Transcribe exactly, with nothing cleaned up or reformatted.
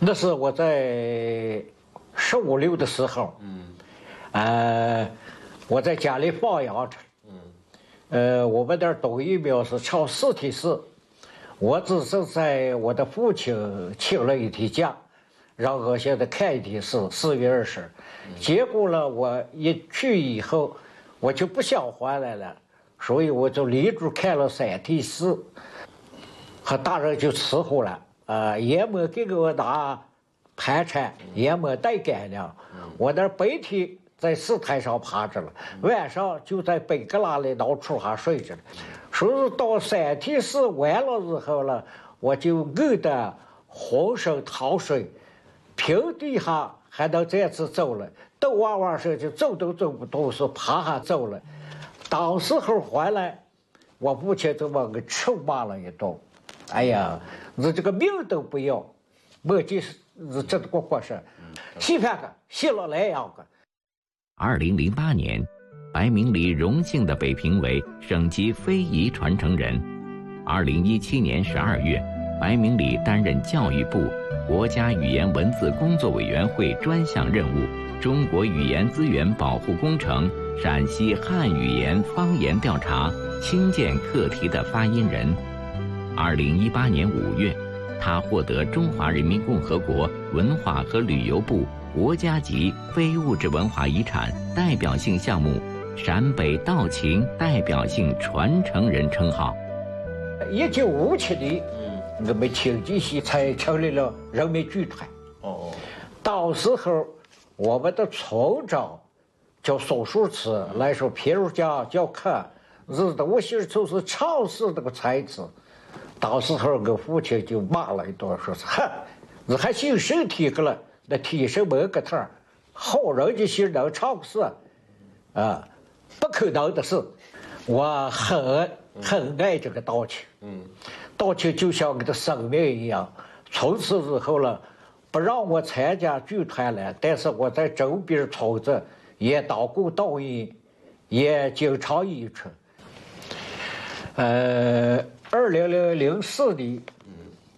那是我在十五六的时候，嗯，呃，我在家里放羊去，嗯，呃，我们那儿董一庙是抄四天寺，我只是在我的父亲请了一天假，让我现在看一天寺，四月二十，结果呢，我一去以后，我就不想回来了，所以我就连着看了三天寺，和大人就伺候了。呃，也没给我拿盘缠，也没带干粮。我那白天在寺台上趴着了，晚上就在北格拉里到处还睡着了。所以到三天寺完了之后了，我就饿得浑身淌水，平地下还能这样子走了，抖哇哇声就走都走不动，是爬下走了。当时候回来，我父亲就把我臭骂了一顿。哎呀，你这个命都不要，没就是是这个过事，稀饭个，稀了来样个。 二零零八年，白明礼荣幸的被评为省级非遗传承人。二零一七年十二月，白明礼担任教育部国家语言文字工作委员会专项任务中国语言资源保护工程陕西汉语言方言调查清鉴课题的发言人。二零一八年五月，他获得中华人民共和国文化和旅游部国家级非物质文化遗产代表性项目陕北道情代表性传承人称号。 一九五七年，嗯，我们清吉县才成立了人民剧团。哦，到时候我们的村长叫宋树慈来说，譬如讲叫课，日的我心就是唱诗那个才子。当时候我父亲就骂了一顿，说是哼，你还姓身体个了，那天生没个头，好人就姓能唱诗，啊，不可能的事。我很很爱这个道情，嗯，道情就像我的生命一样。从此之后了，不让我参加剧团了，但是我在周边村子也当过导演，也经常演出。呃。二零零零四年，